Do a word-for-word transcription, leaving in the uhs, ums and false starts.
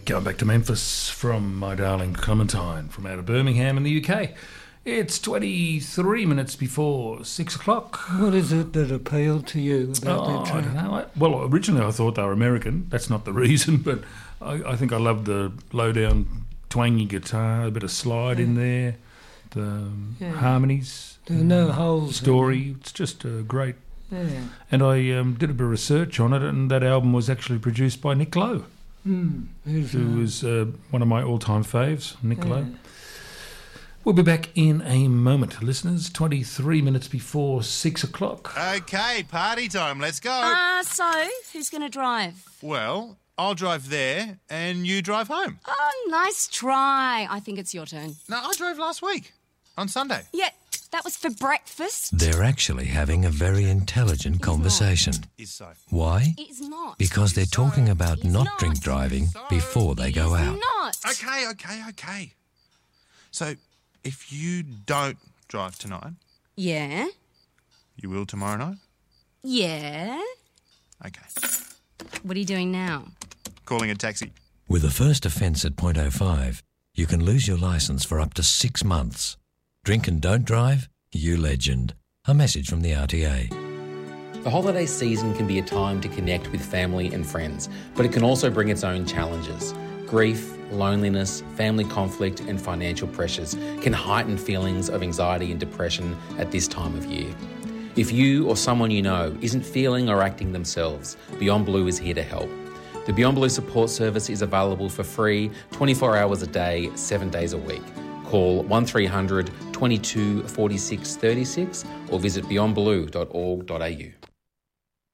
Going back to Memphis from my darling Clementine from out of Birmingham in the U K. It's twenty-three minutes before six o'clock. What is it that appealed to you about oh, that track? I don't know. I, well, originally I thought they were American. That's not the reason, but I, I think I loved the low-down twangy guitar, a bit of slide yeah. in there, the yeah. harmonies. There are no holes. Story. It's just uh, great. Yeah. And I um, did a bit of research on it, and that album was actually produced by Nick Lowe. Mm, who was uh, one of my all-time faves, Nick Lowe. Yeah. We'll be back in a moment, listeners. twenty-three minutes before six o'clock. Okay, party time. Let's go. Uh, so, who's going to drive? Well, I'll drive there and you drive home. Oh, nice try. I think it's your turn. No, I drove last week on Sunday. Yeah, that was for breakfast. They're actually having a very intelligent It's conversation. Not. Is so. Why? It's not. Because they're talking about It's not, not. drink driving So. before they go It's out. not. Okay, okay, okay. So, if you don't drive tonight, Yeah? you will tomorrow night? Yeah? Okay. What are you doing now? Calling a taxi. With a first offence at point oh five, you can lose your licence for up to six months. Drink and don't drive? You legend. A message from the R T A. The holiday season can be a time to connect with family and friends, but it can also bring its own challenges. Grief, loneliness, family conflict and financial pressures can heighten feelings of anxiety and depression at this time of year. If you or someone you know isn't feeling or acting themselves, Beyond Blue is here to help. The Beyond Blue support service is available for free twenty-four hours a day, seven days a week. Call one three hundred, twenty-two, forty-six, thirty-six or visit beyond blue dot org dot a u.